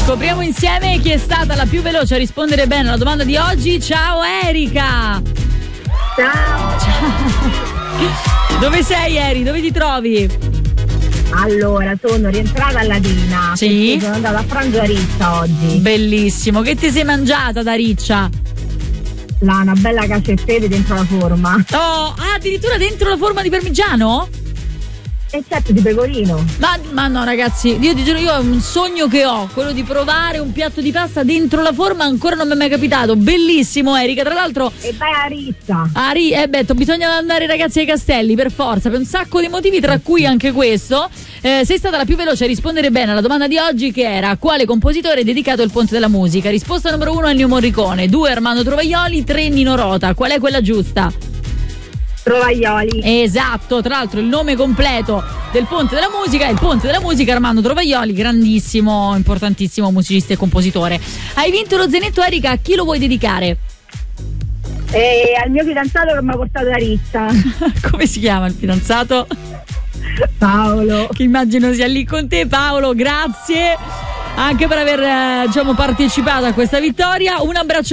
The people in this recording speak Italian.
Scopriamo insieme chi è stata la più veloce a rispondere bene alla domanda di oggi. Ciao Erika! Ciao! Dove sei Eri? Dove ti trovi? Allora, sono rientrata a Latina. Sì? Sono andata a pranzo a Riccia oggi. Bellissimo, che ti sei mangiata da Riccia? Una bella cacio e pepe dentro la forma. Oh, addirittura dentro la forma di parmigiano? E certo, di pecorino. Ma no ragazzi, io ti giuro, io ho un sogno che ho, quello di provare un piatto di pasta dentro la forma, ancora non mi è mai capitato. Bellissimo Erika, tra l'altro. E vai a Riccia. Bisogna andare ragazzi ai Castelli per forza, per un sacco di motivi, tra cui anche questo. Sei stata la più veloce a rispondere bene alla domanda di oggi, che era: a quale compositore è dedicato il Ponte della Musica? Risposta numero 1 Ennio Morricone, 2 Armando Trovaioli, 3 Nino Rota. Qual è quella giusta? Trovaioli. Esatto, tra l'altro il nome completo del Ponte della Musica è il Ponte della Musica Armando Trovaioli, grandissimo, importantissimo musicista e compositore. Hai vinto lo zainetto Erika, a chi lo vuoi dedicare? Al mio fidanzato che mi ha portato a Riccia. Come si chiama il fidanzato? Paolo. Che immagino sia lì con te. Paolo, grazie anche per aver partecipato a questa vittoria. Un abbraccio